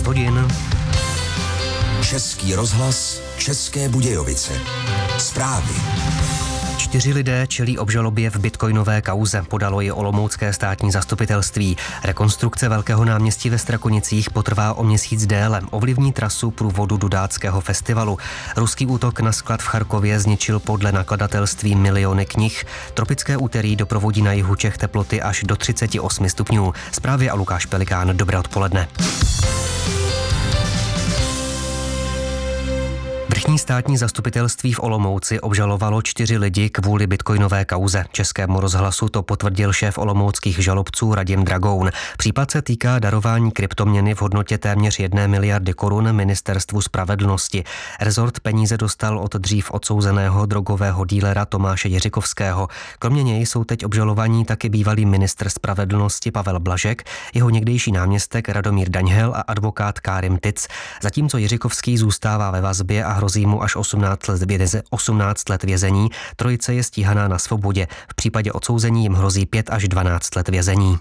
hodin. Český rozhlas, České Budějovice. Zprávy. 4 lidé čelí obžalobě v bitcoinové kauze, podalo ji olomoucké státní zastupitelství. Rekonstrukce Velkého náměstí ve Strakonicích potrvá o měsíc déle, ovlivní trasu průvodu Dudáckého festivalu. Ruský útok na sklad v Charkově zničil podle nakladatelství miliony knih. Tropické úterý doprovodí na jihu Čech teploty až do 38 stupňů. Zprávy a Lukáš Pelikán, dobré odpoledne. Vrchní státní zastupitelství v Olomouci obžalovalo 4 lidi kvůli bitcoinové kauze. Českému rozhlasu to potvrdil šéf olomouckých žalobců Radim Dragoun. Případ se týká darování kryptoměny v hodnotě téměř 1 miliardy korun Ministerstvu spravedlnosti. Rezort peníze dostal od dřív odsouzeného drogového dílera Tomáše Jiřikovského. Kromě něj jsou teď obžalovaní taky bývalý ministr spravedlnosti Pavel Blažek, jeho někdejší náměstek Radomír Daňhel a advokát Kárim Tic. Zatímco Jiřikovský zůstává ve vazbě a hrozí mu až 18 let vězení, trojice je stíhaná na svobodě. V případě odsouzení jim hrozí 5 až 12 let vězení.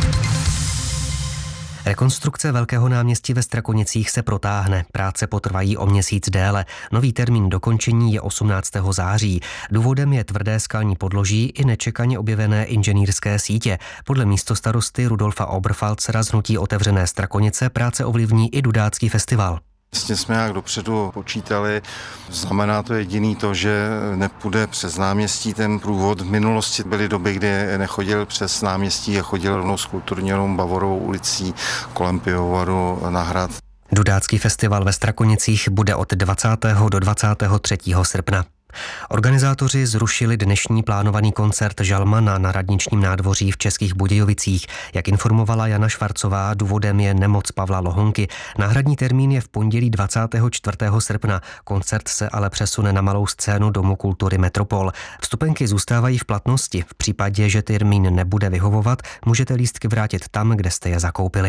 Rekonstrukce Velkého náměstí ve Strakonicích se protáhne. Práce potrvají o měsíc déle. Nový termín dokončení je 18. září. Důvodem je tvrdé skalní podloží i nečekaně objevené inženýrské sítě. Podle místostarosty Rudolfa Oberfalzera z hnutí Otevřené Strakonice práce ovlivní i Dudácký festival. Vlastně jsme jak dopředu počítali, znamená to jediný to, že nepůjde přes náměstí ten průvod. V minulosti byly doby, kdy nechodil přes náměstí a chodil rovnou s kulturněnou Bavorovou ulicí kolem pivovaru na hrad. Dudácký festival ve Strakonicích bude od 20. do 23. srpna. Organizátoři zrušili dnešní plánovaný koncert Žalmana na Radničním nádvoří v Českých Budějovicích. Jak informovala Jana Švarcová, důvodem je nemoc Pavla Lohonky. Náhradní termín je v pondělí 24. srpna. Koncert se ale přesune na malou scénu Domu kultury Metropol. Vstupenky zůstávají v platnosti. V případě, že termín nebude vyhovovat, můžete lístky vrátit tam, kde jste je zakoupili.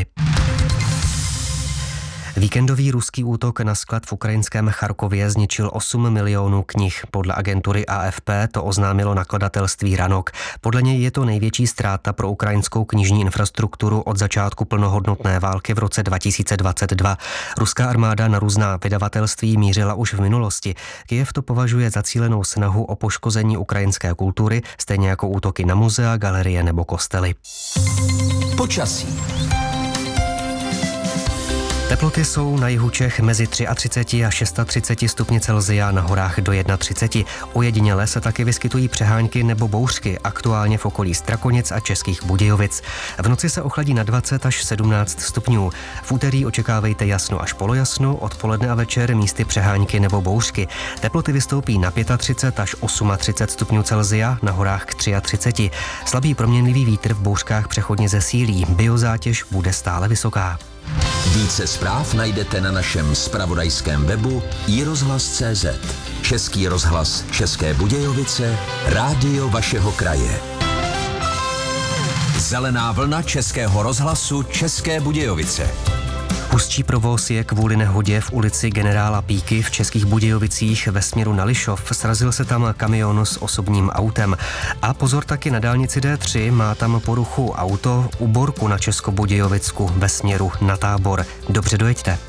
Víkendový ruský útok na sklad v ukrajinském Charkově zničil 8 milionů knih. Podle agentury AFP to oznámilo nakladatelství Ranok. Podle něj je to největší ztráta pro ukrajinskou knižní infrastrukturu od začátku plnohodnotné války v roce 2022. Ruská armáda na různá vydavatelství mířila už v minulosti. Kyjev to považuje za cílenou snahu o poškození ukrajinské kultury, stejně jako útoky na muzea, galerie nebo kostely. Počasí. Teploty jsou na jihu Čech mezi 33 a 36 stupni Celsia, na horách do 31. Ojediněle se taky vyskytují přehánky nebo bouřky, aktuálně v okolí Strakonic a Českých Budějovic. V noci se ochladí na 20 až 17 stupňů. V úterý očekávejte jasno až polojasno, odpoledne a večer místy přehánky nebo bouřky. Teploty vystoupí na 35 až 38 stupňů Celsia, na horách k 33. Slabý proměnlivý vítr v bouřkách přechodně zesílí, biozátěž bude stále vysoká. Více zpráv najdete na našem zpravodajském webu iRozhlas.cz. Český rozhlas České Budějovice, rádio vašeho kraje. Zelená vlna Českého rozhlasu České Budějovice. Hustší provoz je kvůli nehodě v ulici Generála Píky v Českých Budějovicích ve směru na Lišov. Srazil se tam kamion s osobním autem. A pozor taky na dálnici D3, má tam poruchu auto u Borku na Českobudějovicku ve směru na Tábor. Dobře dojeďte.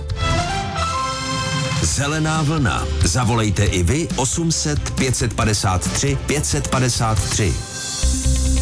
Zelená vlna. Zavolejte i vy 800 553 553.